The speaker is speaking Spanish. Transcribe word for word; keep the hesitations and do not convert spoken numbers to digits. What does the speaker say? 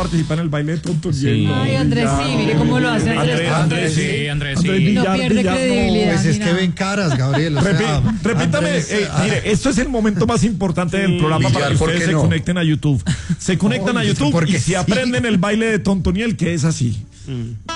participar en el baile de Tontoniel. Sí. No, Ay, Andrés, Villar, sí, mire no, cómo lo hace Andrés, Andrés. Andrés, sí, Andrés, Andrés sí. Villar, No pierde Villar, credibilidad. Pues es ni que nada. ven caras, Gabriel. O Repi- sea, repítame, Andrés, eh, ah, mire, esto es el momento más importante del programa para que Villar, ¿por ustedes qué se no? conecten a YouTube. Se conectan a Oye, YouTube porque y si sí. aprenden el baile de Tontoniel, que es así.